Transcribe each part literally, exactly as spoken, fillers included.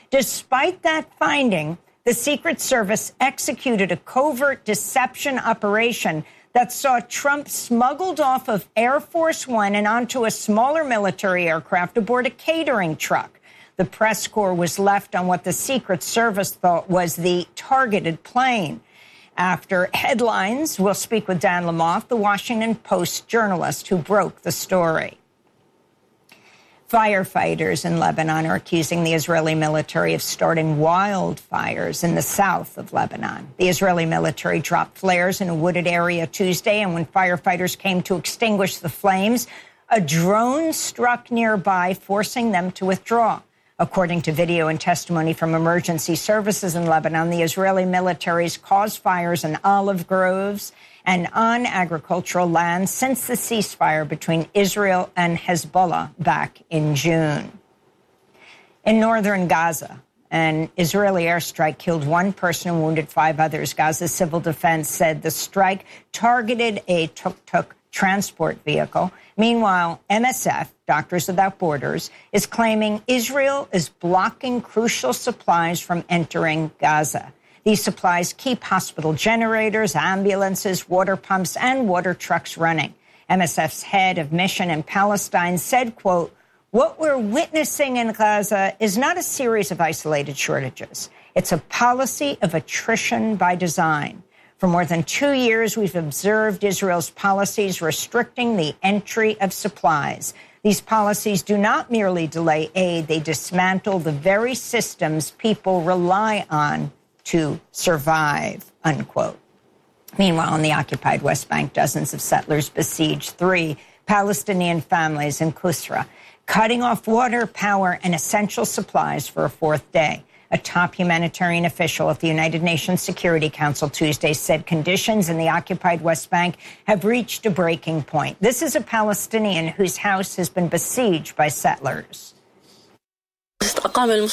Despite that finding, the Secret Service executed a covert deception operation that saw Trump smuggled off of Air Force One and onto a smaller military aircraft aboard a catering truck. The press corps was left on what the Secret Service thought was the targeted plane. After headlines, we'll speak with Dan Lamothe, the Washington Post journalist who broke the story. Firefighters in Lebanon are accusing the Israeli military of starting wildfires in the south of Lebanon. The Israeli military dropped flares in a wooded area Tuesday, and when firefighters came to extinguish the flames, a drone struck nearby, forcing them to withdraw. According to video and testimony from emergency services in Lebanon, the Israeli military's caused fires in olive groves and on agricultural land since the ceasefire between Israel and Hezbollah back in June. In northern Gaza, an Israeli airstrike killed one person and wounded five others. Gaza's civil defense said the strike targeted a tuk-tuk transport vehicle. Meanwhile, M S F, Doctors Without Borders, is claiming Israel is blocking crucial supplies from entering Gaza. These supplies keep hospital generators, ambulances, water pumps, and water trucks running. M S F's head of mission in Palestine said, quote, "What we're witnessing in Gaza is not a series of isolated shortages. It's a policy of attrition by design. For more than two years, we've observed Israel's policies restricting the entry of supplies. These policies do not merely delay aid, they dismantle the very systems people rely on to survive," unquote. Meanwhile, in the occupied West Bank, dozens of settlers besieged three Palestinian families in Qusra, cutting off water, power, and essential supplies for a fourth day. A top humanitarian official at the United Nations Security Council Tuesday said conditions in the occupied West Bank have reached a breaking point. This is a Palestinian whose house has been besieged by settlers. The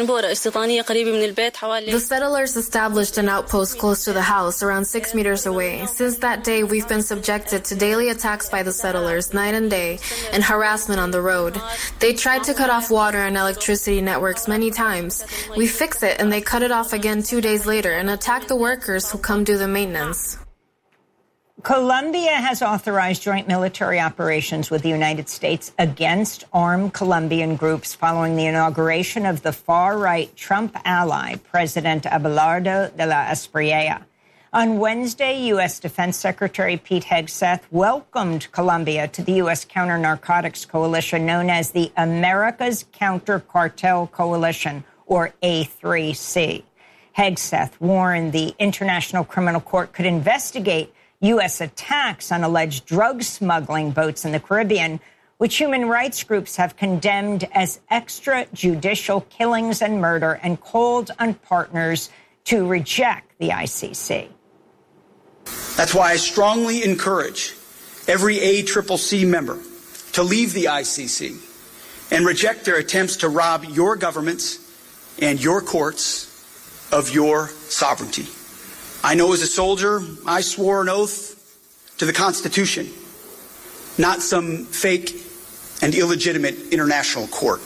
settlers established an outpost close to the house, around six meters away. Since that day, we've been subjected to daily attacks by the settlers, night and day, and harassment on the road. They tried to cut off water and electricity networks many times. We fix it, and they cut it off again two days later and attack the workers who come do the maintenance. Colombia has authorized joint military operations with the United States against armed Colombian groups following the inauguration of the far-right Trump ally, President Abelardo de la Espriella. On Wednesday, U S Defense Secretary Pete Hegseth welcomed Colombia to the U S counter-narcotics coalition known as the America's Counter-Cartel Coalition, or A three C. Hegseth warned the International Criminal Court could investigate U S attacks on alleged drug smuggling boats in the Caribbean, which human rights groups have condemned as extrajudicial killings and murder, and called on partners to reject the I C C. That's why I strongly encourage every A C C C member to leave the I C C and reject their attempts to rob your governments and your courts of your sovereignty. I know as a soldier, I swore an oath to the Constitution, not some fake and illegitimate international court.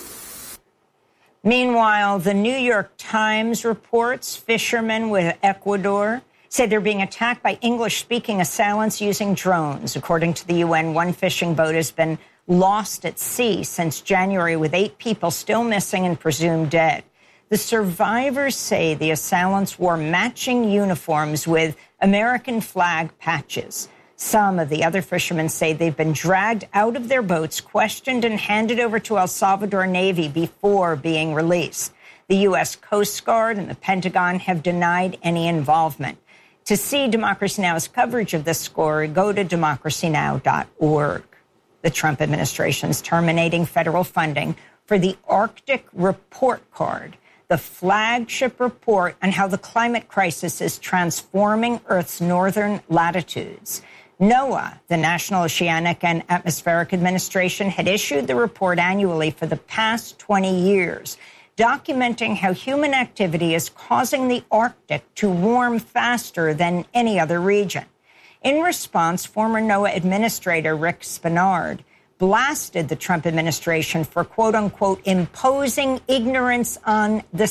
Meanwhile, the New York Times reports fishermen with Ecuador say they're being attacked by English-speaking assailants using drones. According to the U N, one fishing boat has been lost at sea since January, with eight people still missing and presumed dead. The survivors say the assailants wore matching uniforms with American flag patches. Some of the other fishermen say they've been dragged out of their boats, questioned, and handed over to El Salvador Navy before being released. The U S Coast Guard and the Pentagon have denied any involvement. To see Democracy Now!'s coverage of this story, go to democracy now dot org. The Trump administration is terminating federal funding for the Arctic Report Card, the flagship report on how the climate crisis is transforming Earth's northern latitudes. NOAA, the National Oceanic and Atmospheric Administration, had issued the report annually for the past twenty years, documenting how human activity is causing the Arctic to warm faster than any other region. In response, former NOAA Administrator Rick Spenard blasted the Trump administration for, quote unquote, imposing ignorance on the